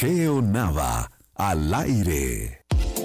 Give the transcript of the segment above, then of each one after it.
Geo Nava, al aire.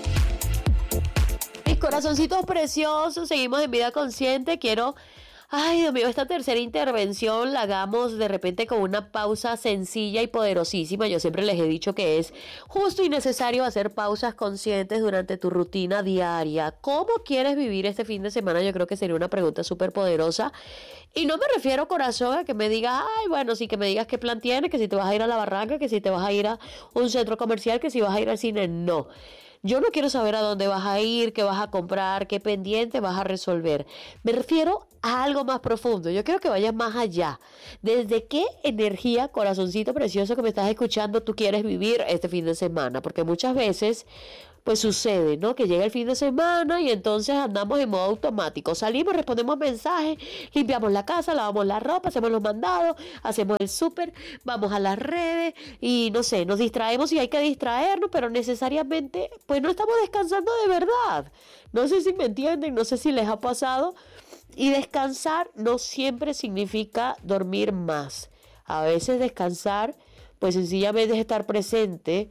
Mis corazoncitos preciosos, seguimos en Vida Consciente. Ay, Dios mío, esta tercera intervención la hagamos de repente con una pausa sencilla y poderosísima. Yo siempre les he dicho que es justo y necesario hacer pausas conscientes durante tu rutina diaria. ¿Cómo quieres vivir este fin de semana? Yo creo que sería una pregunta súper poderosa. Y no me refiero, corazón, a que me digas, ay, bueno, sí, que me digas qué plan tienes, que si te vas a ir a la barranca, que si te vas a ir a un centro comercial, que si vas a ir al cine. No. Yo no quiero saber a dónde vas a ir, qué vas a comprar, qué pendiente vas a resolver. Me refiero a algo más profundo. Yo quiero que vayas más allá. ¿Desde qué energía, corazoncito precioso que me estás escuchando, tú quieres vivir este fin de semana? Porque muchas veces pues sucede, ¿no? Que llega el fin de semana y entonces andamos en modo automático. Salimos, respondemos mensajes, limpiamos la casa, lavamos la ropa, hacemos los mandados, hacemos el súper, vamos a las redes y no sé, nos distraemos y hay que distraernos, pero necesariamente pues no estamos descansando de verdad. No sé si me entienden, no sé si les ha pasado. Y descansar no siempre significa dormir más. A veces descansar pues sencillamente es estar presente,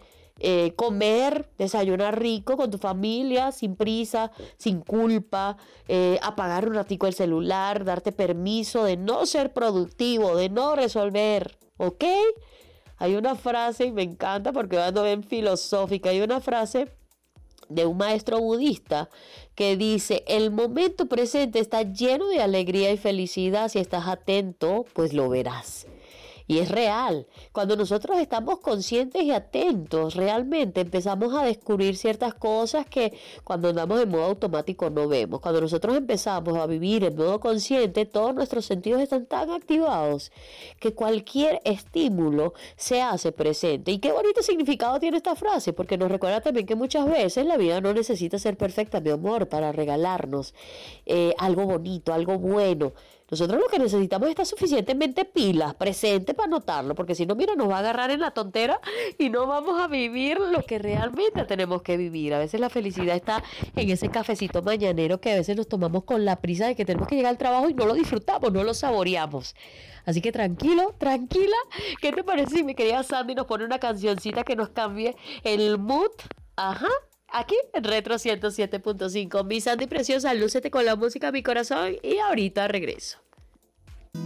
comer, desayunar rico con tu familia, sin prisa, sin culpa, apagar un ratico el celular, darte permiso de no ser productivo, de no resolver, ¿ok? Hay una frase, y me encanta porque ando bien filosófica, hay una frase de un maestro budista que dice: el momento presente está lleno de alegría y felicidad, si estás atento, pues lo verás. Y es real. Cuando nosotros estamos conscientes y atentos, realmente empezamos a descubrir ciertas cosas que cuando andamos en modo automático no vemos. Cuando nosotros empezamos a vivir en modo consciente, todos nuestros sentidos están tan activados que cualquier estímulo se hace presente. Y qué bonito significado tiene esta frase, porque nos recuerda también que muchas veces la vida no necesita ser perfecta, mi amor, para regalarnos algo bonito, algo bueno. Nosotros lo que necesitamos es estar suficientemente pilas, presentes para notarlo, porque si no, mira, nos va a agarrar en la tontera y no vamos a vivir lo que realmente tenemos que vivir. A veces la felicidad está en ese cafecito mañanero que a veces nos tomamos con la prisa de que tenemos que llegar al trabajo y no lo disfrutamos, no lo saboreamos. Así que tranquilo, tranquila. ¿Qué te parece si mi querida Sandy nos pone una cancioncita que nos cambie el mood? Ajá. Aquí en Retro 107.5. Mi Sandy preciosa, lúcete con la música, mi corazón, y ahorita regreso.